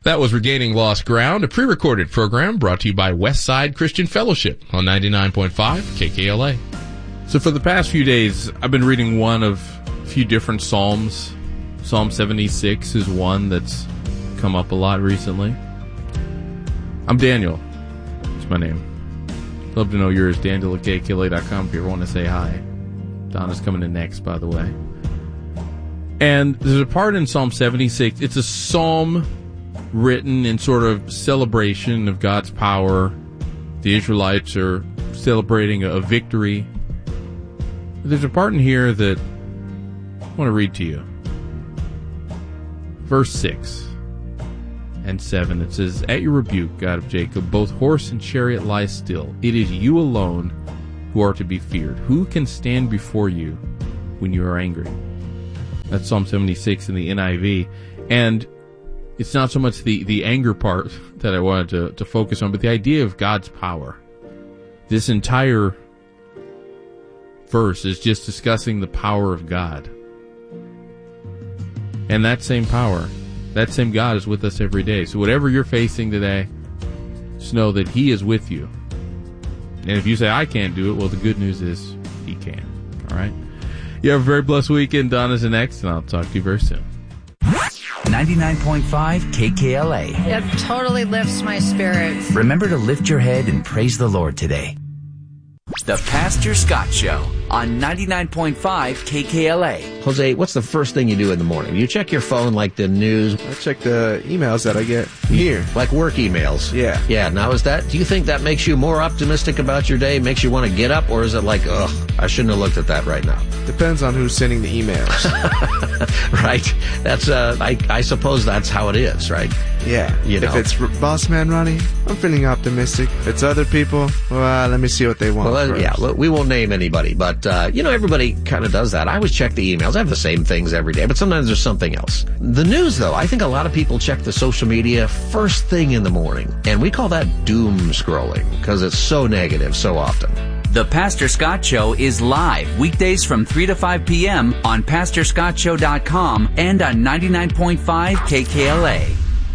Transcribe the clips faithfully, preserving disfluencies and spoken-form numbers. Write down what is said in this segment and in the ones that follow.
That was Regaining Lost Ground, a pre-recorded program brought to you by Westside Christian Fellowship on ninety-nine point five K K L A. So for the past few days, I've been reading one of a few different Psalms. Psalm seventy-six is one that's come up a lot recently. I'm Daniel. That's my name. Love to know yours, Daniel at K K L A dot com if you ever want to say hi. Donna's coming in next, by the way. And there's a part in Psalm seventy-six. It's a psalm written in sort of celebration of God's power. The Israelites are celebrating a victory. There's a part in here that I want to read to you. Verse six and seven. It says, "At your rebuke, God of Jacob, both horse and chariot lie still. It is you alone who are to be feared. Who can stand before you when you are angry?" That's Psalm seventy-six in the N I V. And it's not so much the, the anger part that I wanted to, to focus on, but the idea of God's power. This entire verse is just discussing the power of God. And that same power, that same God is with us every day. So whatever you're facing today, just know that He is with you. And if you say, I can't do it, well, the good news is He can. All right? You have a very blessed weekend. Donna's next, and I'll talk to you very soon. ninety-nine point five K K L A. It totally lifts my spirits. Remember to lift your head and praise the Lord today. The Pastor Scott Show on ninety-nine point five K K L A. Jose, what's the first thing you do in the morning? You check your phone like the news? I check the emails that I get here. Like work emails? Yeah. Yeah, now is that, do you think that makes you more optimistic about your day, makes you want to get up, or is it like, ugh, I shouldn't have looked at that right now? Depends on who's sending the emails. Right. That's, uh, I, I suppose that's how it is, right? Yeah. You know. If it's R- Boss Man Ronnie, I'm feeling optimistic. If it's other people, well, let me see what they want Well, uh, first. yeah, we won't name anybody, but, uh, you know, everybody kind of does that. I always check the emails. I have the same things every day, but sometimes there's something else. The news, though, I think a lot of people check the social media first thing in the morning, and we call that doom scrolling because it's so negative so often. The Pastor Scott Show is live weekdays from three to five p.m. on pastor scott show dot com and on ninety-nine point five K K L A.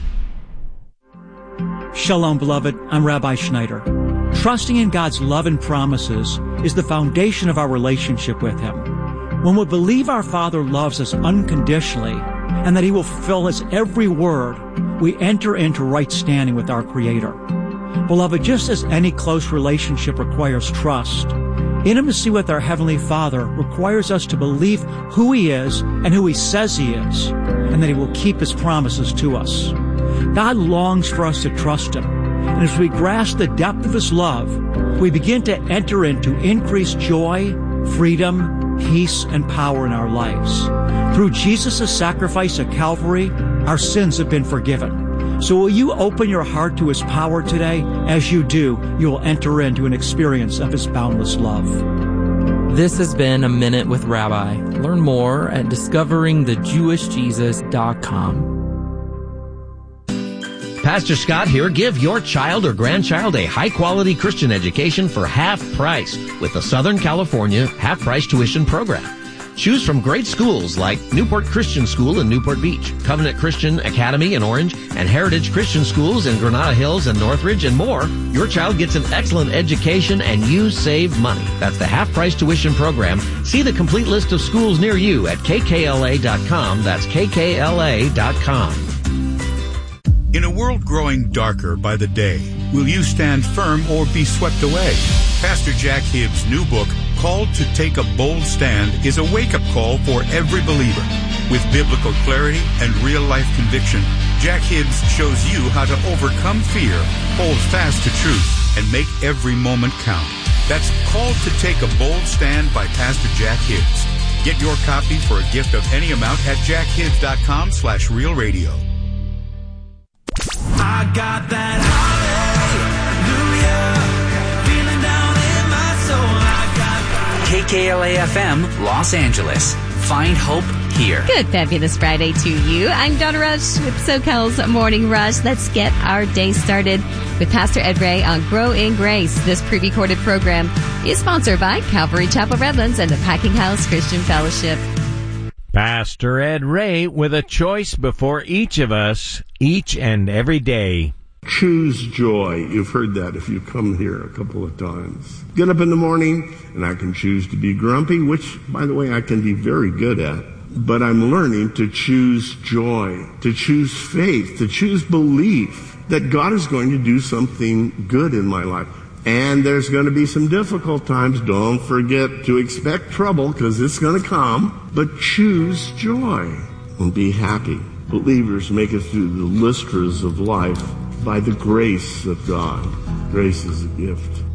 Shalom, beloved. I'm Rabbi Schneider. Trusting in God's love and promises is the foundation of our relationship with Him. When we believe our Father loves us unconditionally and that He will fulfill His every word, we enter into right standing with our Creator. Beloved, just as any close relationship requires trust, intimacy with our Heavenly Father requires us to believe who He is and who He says He is, and that He will keep His promises to us. God longs for us to trust Him, and as we grasp the depth of His love, we begin to enter into increased joy, freedom, peace, and power in our lives. Through Jesus' sacrifice at Calvary, our sins have been forgiven. So will you open your heart to His power today? As you do, you will enter into an experience of His boundless love. This has been A Minute with Rabbi. Learn more at discovering the jewish jesus dot com. Pastor Scott here. Give your child or grandchild a high-quality Christian education for half price with the Southern California half-price tuition program. Choose from great schools like Newport Christian School in Newport Beach, Covenant Christian Academy in Orange, and Heritage Christian Schools in Granada Hills and Northridge, and more. Your child gets an excellent education and you save money. That's the half-price tuition program. See the complete list of schools near you at K K L A dot com. That's K K L A dot com. In a world growing darker by the day, will you stand firm or be swept away? Pastor Jack Hibbs' new book, Called to Take a Bold Stand, is a wake-up call for every believer. With biblical clarity and real-life conviction, Jack Hibbs shows you how to overcome fear, hold fast to truth, and make every moment count. That's Called to Take a Bold Stand by Pastor Jack Hibbs. Get your copy for a gift of any amount at jack hibbs dot com slash real radio. I got that hallelujah feeling down in my soul. I got K K L A F M, Los Angeles. Find hope here. Good fabulous Friday to you. I'm Donna Rush with SoCal's Morning Rush. Let's get our day started with Pastor Ed Ray on Grow in Grace. This pre-recorded program is sponsored by Calvary Chapel Redlands and the Packing House Christian Fellowship. Pastor Ed Ray with a choice before each of us, each and every day. Choose joy. You've heard that if you've come here a couple of times. Get up in the morning, and I can choose to be grumpy, which, by the way, I can be very good at. But I'm learning to choose joy, to choose faith, to choose belief that God is going to do something good in my life. And there's going to be some difficult times. Don't forget to expect trouble, because it's going to come. But choose joy and be happy. Believers make it through the Lystras of life by the grace of God. Grace is a gift.